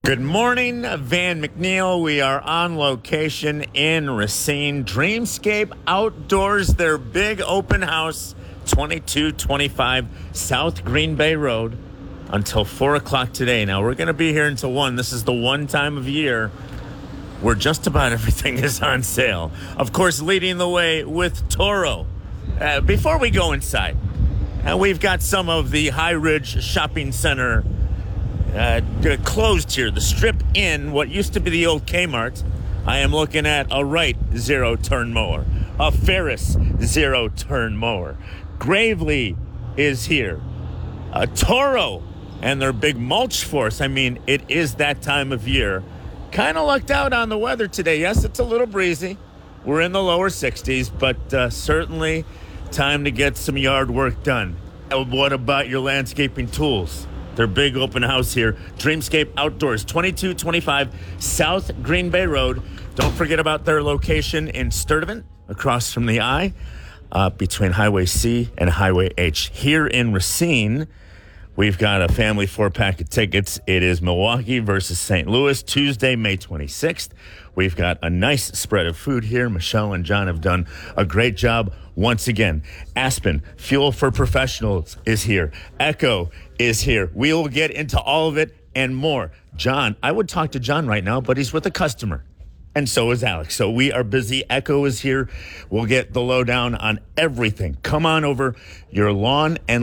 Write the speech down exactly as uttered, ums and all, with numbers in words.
Good morning, Van McNeil. We are on location in Racine. Dreamscape Outdoors, their big open house, twenty-two twenty-five South Green Bay Road, until four o'clock today. Now, we're going to be here until one. This is the one time of year where just about everything is on sale. Of course, leading the way with Toro. Uh, before we go inside, uh, we've got some of the High Ridge Shopping Center Uh, closed here. The Strip Inn, what used to be the old Kmart. I am looking at a Wright zero-turn mower, a Ferris zero-turn mower. Gravely is here. A Toro and their big mulch force. I mean, it is that time of year. Kind of lucked out on the weather today. Yes, it's a little breezy. We're in the lower sixties, but uh, certainly time to get some yard work done. Uh, what about your landscaping tools? Their big open house here, Dreamscape Outdoors, twenty-two twenty-five South Green Bay Road. Don't forget about their location in Sturtevant, across from the I, uh, between Highway C and Highway H. Here in Racine, we've got a family four-pack of tickets. It is Milwaukee versus Saint Louis, Tuesday, May twenty-sixth. We've got a nice spread of food here. Michelle and John have done a great job once again. Aspen, Fuel for Professionals, is here. Echo is here. We will get into all of it and more. John, I would talk to John right now, but he's with a customer. And so is Alex. So we are busy. Echo is here. We'll get the lowdown on everything. Come on over. Your lawn and